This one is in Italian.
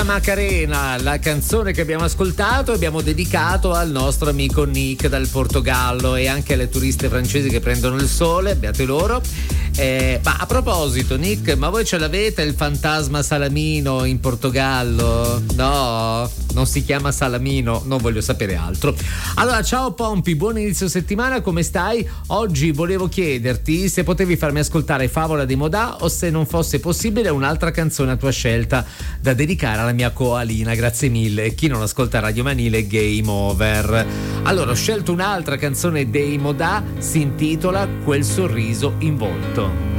Macarena, la canzone che abbiamo ascoltato abbiamo dedicato al nostro amico Nick dal Portogallo e anche alle turiste francesi che prendono il sole, beate loro. Ma a proposito, Nick, ma voi ce l'avete il fantasma Salamino in Portogallo? No, non si chiama Salamino, non voglio sapere altro. Allora, ciao Pompi, buon inizio settimana, come stai? Oggi volevo chiederti se potevi farmi ascoltare Favola di Modà o se non fosse possibile un'altra canzone a tua scelta da dedicare alla mia coalina, grazie mille. Chi non ascolta Radio Manile, game over. Allora, ho scelto un'altra canzone dei Modà, si intitola Quel sorriso in volto.